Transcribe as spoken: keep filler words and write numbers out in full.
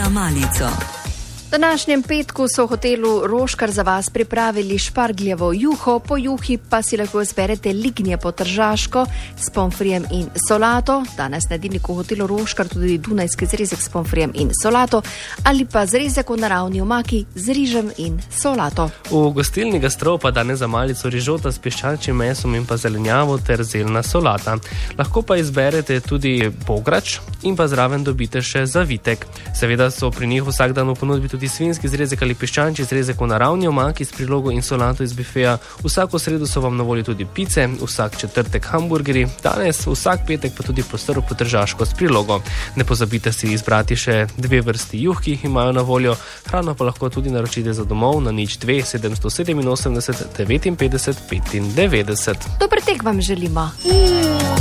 na malico. V današnjem petku so v hotelu Roškar za vas pripravili špargljevo juho, po juhi pa si lahko izberete lignje po tržaško s pomfrijem in solato. Danes na jedilniku v hotelu Roškar tudi dunajski zrezek s pomfrijem in solato ali pa zrezek v naravni omaki z rižem in solato. V gostilni Gastrov pa danes za malico rižota s piščančjim mesom in pa zelenjavo ter zeljna solata. Lahko pa izberete tudi bograč in pa zraven dobite še zavitek. Seveda so pri njih vsak dan v ponudbi tudi svinjski zrezek ali piščančji zrezek v naravni omaki s prilogo in solato iz bifeja. Vsako sredo so vam na voljo tudi pice, vsak četrtek hamburgerji, danes vsak petek pa tudi prostoro po tržaško s prilogo. Ne pozabite si izbrati še dve vrsti juh, ki jih imajo na voljo. Hrano pa lahko tudi naročite za domov na nič dve sedemsto sedeminosemdeset devetinpetdeset petindevetdeset. Dober tek vam želimo.